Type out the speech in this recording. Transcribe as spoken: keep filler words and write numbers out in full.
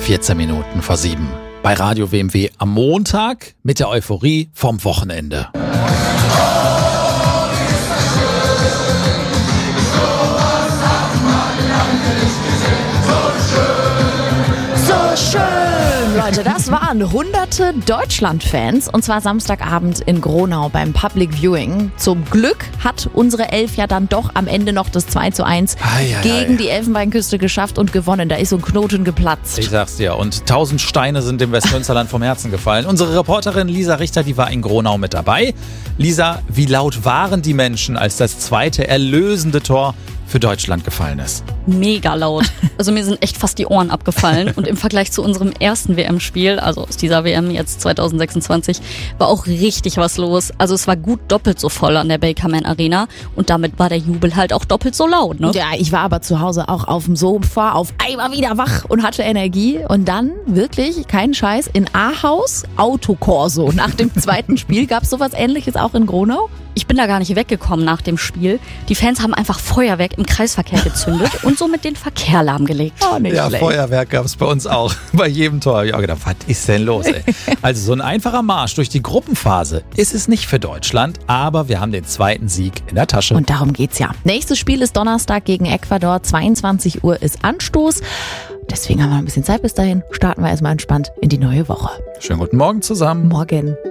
vierzehn Minuten vor sieben. Bei Radio W M W am Montag mit der Euphorie vom Wochenende. So schön, Leute, das waren hunderte Deutschland-Fans und zwar Samstagabend in Gronau beim Public Viewing. Zum Glück hat unsere Elf ja dann doch am Ende noch das zwei zu eins Ei, ei, gegen ei. die Elfenbeinküste geschafft und gewonnen. Da ist so ein Knoten geplatzt. Ich sag's dir, und tausend Steine sind dem Westmünsterland vom Herzen gefallen. Unsere Reporterin Lisa Richter, die war in Gronau mit dabei. Lisa, wie laut waren die Menschen, als das zweite erlösende Tor für Deutschland gefallen ist? Mega laut. Also mir sind echt fast die Ohren abgefallen. Und im Vergleich zu unserem ersten W M-Spiel, also aus dieser W M jetzt zwanzig sechsundzwanzig, war auch richtig was los. Also es war gut doppelt so voll an der Bakerman Arena und damit war der Jubel halt auch doppelt so laut, ne? Ja, ich war aber zu Hause auch auf dem Sofa auf einmal wieder wach und hatte Energie. Und dann wirklich, kein Scheiß, in Ahaus Autokorso. Nach dem zweiten Spiel gab es sowas Ähnliches auch in Gronau? Ich bin da gar nicht weggekommen nach dem Spiel. Die Fans haben einfach Feuerwerk im Kreisverkehr gezündet und somit den Verkehr lahmgelegt. Oh, nicht Ja, schlecht. Feuerwerk gab es bei uns auch. Bei jedem Tor. Ja, gedacht, was ist denn los, ey? Also so ein einfacher Marsch durch die Gruppenphase ist es nicht für Deutschland, aber wir haben den zweiten Sieg in der Tasche. Und darum geht's ja. Nächstes Spiel ist Donnerstag gegen Ecuador. zweiundzwanzig Uhr ist Anstoß. Deswegen haben wir ein bisschen Zeit bis dahin. Starten wir erstmal entspannt in die neue Woche. Schönen guten Morgen zusammen. Morgen.